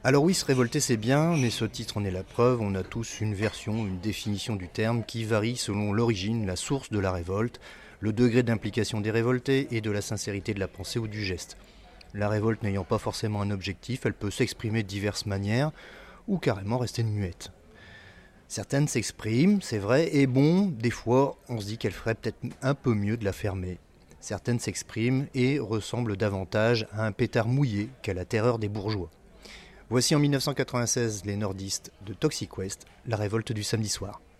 Alors oui, se révolter c'est bien, mais ce titre en est la preuve, on a tous une version, une définition du terme qui varie selon l'origine, la source de la révolte, le degré d'implication des révoltés et de la sincérité de la pensée ou du geste. La révolte n'ayant pas forcément un objectif, elle peut s'exprimer de diverses manières ou carrément rester muette. Certaines s'expriment, c'est vrai, et bon, des fois on se dit qu'elle ferait peut-être un peu mieux de la fermer. Certaines s'expriment et ressemblent davantage à un pétard mouillé qu'à la terreur des bourgeois. Voici en 1996 les nordistes de Toxic West, la révolte du samedi soir.